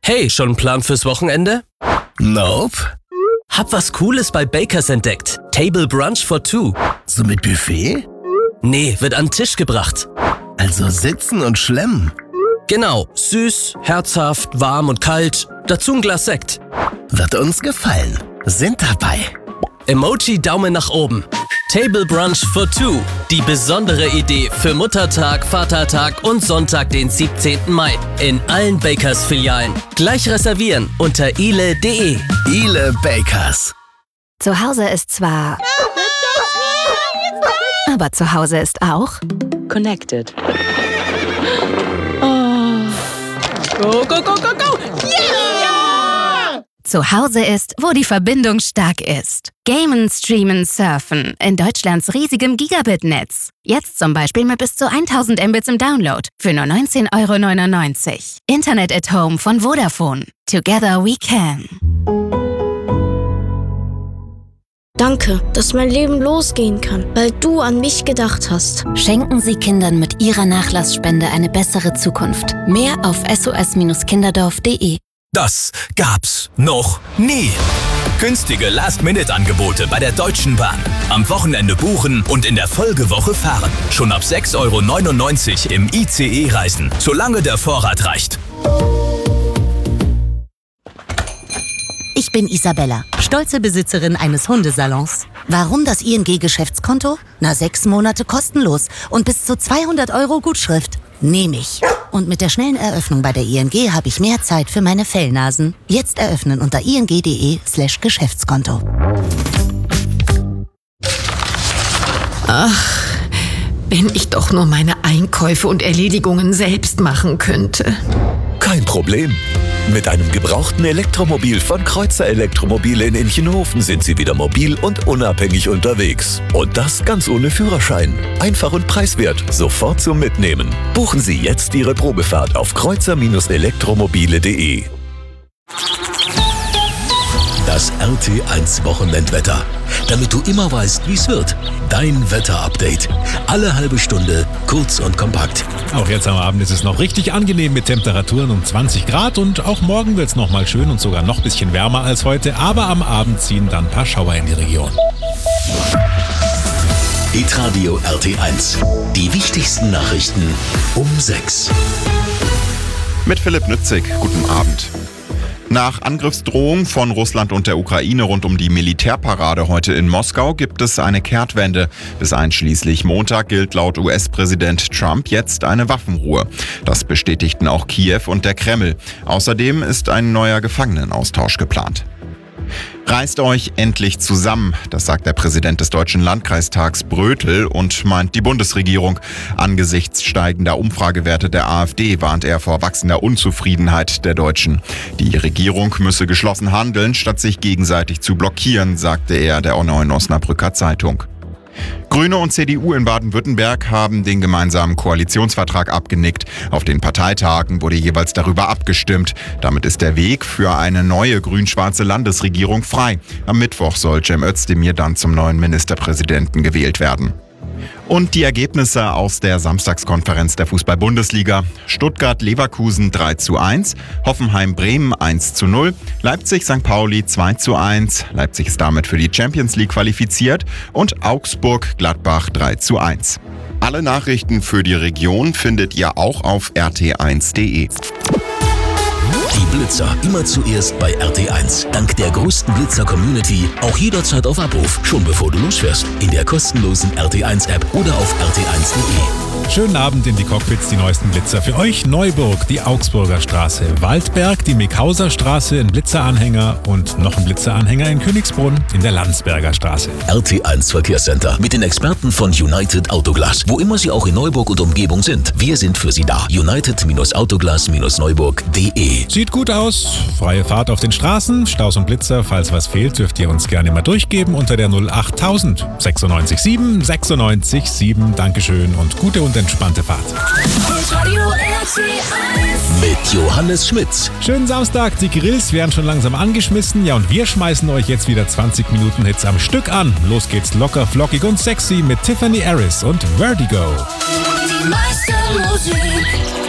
Hey, schon einen Plan fürs Wochenende? Nope. Hab was Cooles bei Bakers entdeckt. Table Brunch for Two. So mit Buffet? Nee, wird an den Tisch gebracht. Also sitzen und schlemmen. Genau, süß, herzhaft, warm und kalt. Dazu ein Glas Sekt. Wird uns gefallen. Sind dabei. Emoji Daumen nach oben. Table Brunch for Two. Die besondere Idee für Muttertag, Vatertag und Sonntag, den 17. Mai. In allen Bakers-Filialen. Gleich reservieren unter ile.de. Ile Bakers. Zu Hause ist zwar... aber zu Hause ist auch... Connected. Oh. Go, go, go, go, go! Yeah! Zu Hause ist, wo die Verbindung stark ist. Gamen, streamen, surfen. In Deutschlands riesigem Gigabit-Netz. Jetzt zum Beispiel mit bis zu 1000 Mbits im Download. Für nur 19,99 €. Internet at Home von Vodafone. Together we can. Danke, dass mein Leben losgehen kann, weil du an mich gedacht hast. Schenken Sie Kindern mit Ihrer Nachlassspende eine bessere Zukunft. Mehr auf sos-kinderdorf.de. Das gab's noch nie. Günstige Last-Minute-Angebote bei der Deutschen Bahn. Am Wochenende buchen und in der Folgewoche fahren. Schon ab 6,99 € im ICE reisen, solange der Vorrat reicht. Ich bin Isabella, stolze Besitzerin eines Hundesalons. Warum das ING-Geschäftskonto? 6 Monate kostenlos und bis zu 200 € Gutschrift. Nehme ich. Und mit der schnellen Eröffnung bei der ING habe ich mehr Zeit für meine Fellnasen. Jetzt eröffnen unter ing.de/Geschäftskonto. Ach, wenn ich doch nur meine Einkäufe und Erledigungen selbst machen könnte. Kein Problem. Mit einem gebrauchten Elektromobil von Kreuzer Elektromobile in Inchenhofen sind Sie wieder mobil und unabhängig unterwegs. Und das ganz ohne Führerschein. Einfach und preiswert, sofort zum Mitnehmen. Buchen Sie jetzt Ihre Probefahrt auf kreuzer-elektromobile.de. Das RT1 Wochenendwetter. Damit du immer weißt, wie es wird. Dein Wetterupdate. Alle halbe Stunde, kurz und kompakt. Auch jetzt am Abend ist es noch richtig angenehm mit Temperaturen um 20 Grad und auch morgen wird es noch mal schön und sogar noch ein bisschen wärmer als heute. Aber am Abend ziehen dann ein paar Schauer in die Region. Hitradio RT1. Die wichtigsten Nachrichten um 6. Mit Philipp Nützig. Guten Abend. Nach Angriffsdrohung von Russland und der Ukraine rund um die Militärparade heute in Moskau gibt es eine Kehrtwende. Bis einschließlich Montag gilt laut US-Präsident Trump jetzt eine Waffenruhe. Das bestätigten auch Kiew und der Kreml. Außerdem ist ein neuer Gefangenenaustausch geplant. Reißt euch endlich zusammen, das sagt der Präsident des Deutschen Landkreistags Brötel und meint die Bundesregierung. Angesichts steigender Umfragewerte der AfD warnt er vor wachsender Unzufriedenheit der Deutschen. Die Regierung müsse geschlossen handeln, statt sich gegenseitig zu blockieren, sagte er der Neuen Osnabrücker Zeitung. Grüne und CDU in Baden-Württemberg haben den gemeinsamen Koalitionsvertrag abgenickt. Auf den Parteitagen wurde jeweils darüber abgestimmt. Damit ist der Weg für eine neue grün-schwarze Landesregierung frei. Am Mittwoch soll Cem Özdemir dann zum neuen Ministerpräsidenten gewählt werden. Und die Ergebnisse aus der Samstagskonferenz der Fußball-Bundesliga. Stuttgart-Leverkusen 3:1, Hoffenheim-Bremen 1:0, Leipzig-St. Pauli 2:1, Leipzig ist damit für die Champions League qualifiziert und Augsburg-Gladbach 3:1. Alle Nachrichten für die Region findet ihr auch auf rt1.de. Die Blitzer immer zuerst bei RT1. Dank der größten Blitzer-Community auch jederzeit auf Abruf, schon bevor du losfährst. In der kostenlosen RT1-App oder auf rt1.de. Schönen Abend in die Cockpits, die neuesten Blitzer für euch. Neuburg, die Augsburger Straße. Waldberg, die Mickhauser Straße, ein Blitzeranhänger und noch ein Blitzeranhänger in Königsbrunn in der Landsberger Straße. RT1 Verkehrscenter mit den Experten von United Autoglas. Wo immer sie auch in Neuburg und Umgebung sind, wir sind für sie da. United-Autoglas-Neuburg.de. Sieht gut aus. Freie Fahrt auf den Straßen. Staus und Blitzer. Falls was fehlt, dürft ihr uns gerne mal durchgeben unter der 08000 96 7 96 7. Dankeschön und gute und entspannte Fahrt. Mit Johannes Schmitz. Schönen Samstag. Die Grills werden schon langsam angeschmissen. Ja, und wir schmeißen euch jetzt wieder 20 Minuten Hits am Stück an. Los geht's locker, flockig und sexy mit Tiffany Harris und Vertigo. Die meiste Musik